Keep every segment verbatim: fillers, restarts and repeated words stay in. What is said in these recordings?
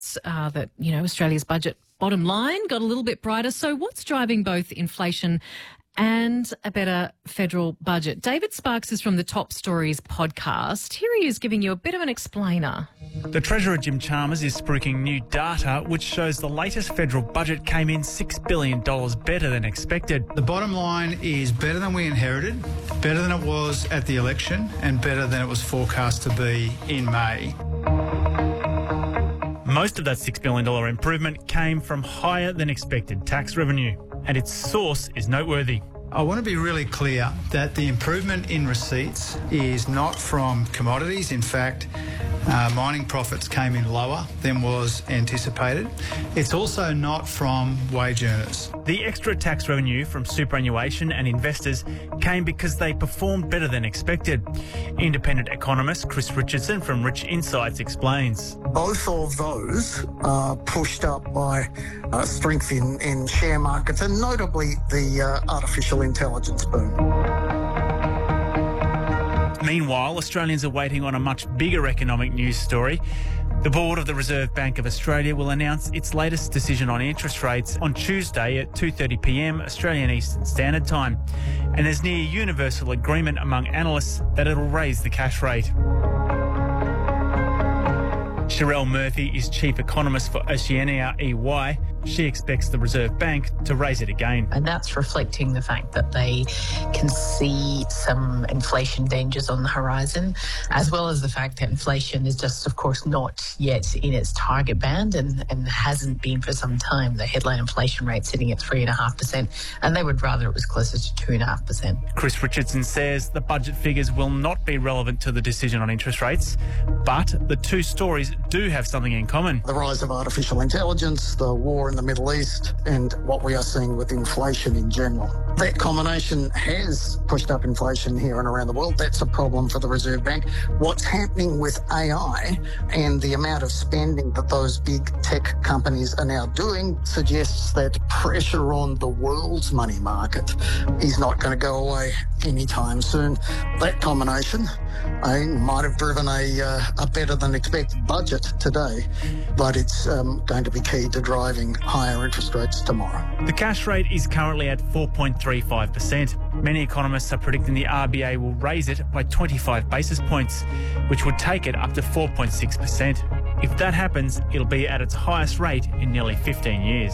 news uh, that, you know, Australia's budget bottom line got a little bit brighter. So what's driving both inflation and a better federal budget? David Sparks is from the Top Stories podcast. Here he is giving you a bit of an explainer. The Treasurer Jim Chalmers is spruiking new data which shows the latest federal budget came in six billion dollars better than expected. The bottom line is better than we inherited, better than it was at the election and better than it was forecast to be in May. Most of that six billion dollars improvement came from higher than expected tax revenue, and its source is noteworthy. I want to be really clear that the improvement in receipts is not from commodities. In fact, uh, mining profits came in lower than was anticipated. It's also not from wage earners. The extra tax revenue from superannuation and investors came because they performed better than expected. Independent economist Chris Richardson from Rich Insights explains. Both of those are pushed up by uh, strength in, in share markets and notably the uh, artificial intelligence boom. Meanwhile, Australians are waiting on a much bigger economic news story. The board of the Reserve Bank of Australia will announce its latest decision on interest rates on Tuesday at two thirty p m Australian Eastern Standard Time. And there's near universal agreement among analysts that it'll raise the cash rate. Sherelle Murphy is chief economist for Oceania E Y. She expects the Reserve Bank to raise it again. And that's reflecting the fact that they can see some inflation dangers on the horizon, as well as the fact that inflation is just, of course, not yet in its target band and, and hasn't been for some time. The headline inflation rate sitting at three point five percent, and they would rather it was closer to two point five percent. Chris Richardson says the budget figures will not be relevant to the decision on interest rates, but the two stories do have something in common. The rise of artificial intelligence, the war in the Middle East, and what we are seeing with inflation in general. That combination has pushed up inflation here and around the world. That's a problem for the Reserve Bank. What's happening with A I and the amount of spending that those big tech companies are now doing suggests that pressure on the world's money market is not going to go away anytime soon. That combination I might have driven a, uh, a better than expected budget today, but it's um, going to be key to driving higher interest rates tomorrow. The cash rate is currently at four point three five percent. Many economists are predicting the R B A will raise it by twenty-five basis points, which would take it up to four point six percent. If that happens, it'll be at its highest rate in nearly fifteen years.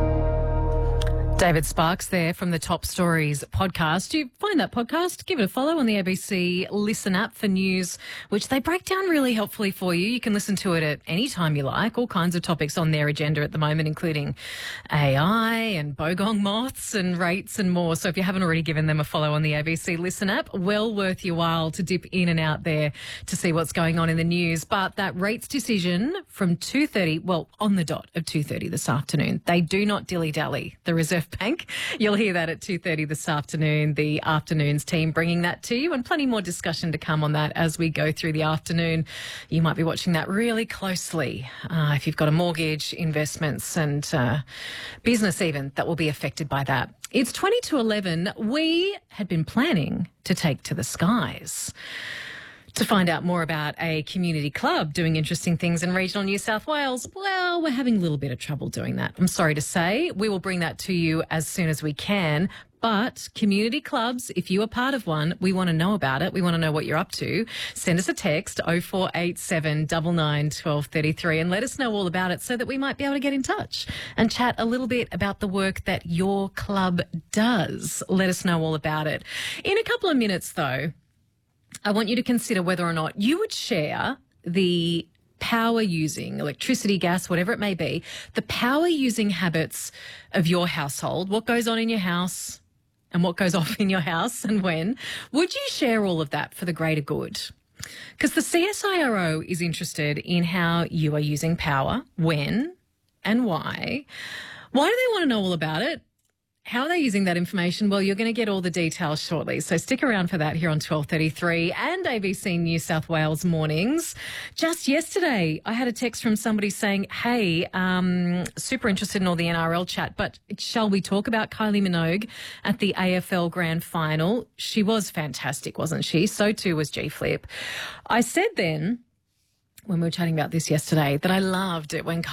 David Sparks there from the Top Stories podcast. Do you find that podcast? Give it a follow on the A B C Listen app for news, which they break down really helpfully for you. You can listen to it at any time you like. All kinds of topics on their agenda at the moment, including A I and bogong moths and rates and more. So if you haven't already given them a follow on the A B C Listen app, well worth your while to dip in and out there to see what's going on in the news. But that rates decision from two thirty, well, on the dot of two thirty this afternoon, they do not dilly-dally. The Reserve Bank. You'll hear that at two thirty this afternoon. The afternoons team bringing that to you, and plenty more discussion to come on that as we go through the afternoon. You might be watching that really closely uh, if you've got a mortgage, investments and uh, business even that will be affected by that. It's twenty to eleven. We had been planning to take to the skies to find out more about a community club doing interesting things in regional New South Wales. Well, we're having a little bit of trouble doing that, I'm sorry to say. We will bring that to you as soon as we can. But community clubs, if you are part of one, we want to know about it. We want to know what you're up to. Send us a text, oh four eight seven, nine nine, one two three three, and let us know all about it so that we might be able to get in touch and chat a little bit about the work that your club does. Let us know all about it. In a couple of minutes, though, I want you to consider whether or not you would share the power using, electricity, gas, whatever it may be, the power using habits of your household, what goes on in your house and what goes off in your house and when. Would you share all of that for the greater good? Because the C S I R O is interested in how you are using power, when and why. Why do they want to know all about it? How are they using that information? Well, you're going to get all the details shortly. So stick around for that here on twelve thirty-three and A B C New South Wales Mornings. Just yesterday, I had a text from somebody saying, hey, um, super interested in all the N R L chat, but shall we talk about Kylie Minogue at the A F L Grand Final? She was fantastic, wasn't she? So too was G-Flip. I said then, when we were chatting about this yesterday, that I loved it when